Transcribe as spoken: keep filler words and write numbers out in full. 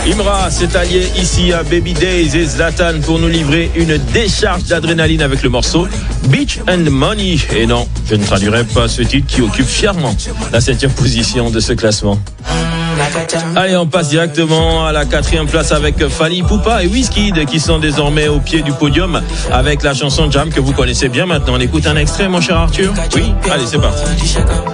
Imra s'est allié ici à Baby Days et Zlatan pour nous livrer une décharge d'adrénaline avec le morceau Beach and Money. Et non, je ne traduirai pas ce titre qui occupe fièrement la septième position de ce classement. Allez, on passe directement à la quatrième place avec Fally Ipupa et Wizkid qui sont désormais au pied du podium avec la chanson Jam que vous connaissez bien maintenant. On écoute un extrait, mon cher Arthur? Oui, allez, c'est parti.